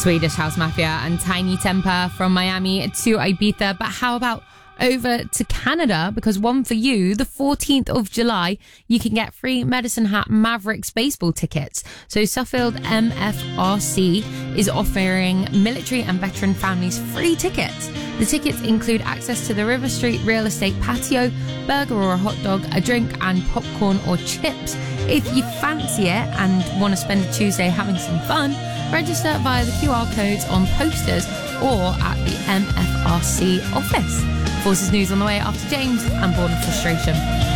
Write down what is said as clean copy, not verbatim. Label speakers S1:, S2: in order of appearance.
S1: Swedish House Mafia and Tiny Temper from Miami to Ibiza. But how about over to Canada? Because one for you, the 14th of July, you can get free Medicine Hat Mavericks baseball tickets. So Suffield MFRC is offering military and veteran families free tickets. The tickets include access to the River Street Real Estate patio, burger or a hot dog, a drink and popcorn or chips. If you fancy it and want to spend a Tuesday having some fun, register via the QR codes on posters or at the MFRC office. Forces News on the way after James and Born of Frustration.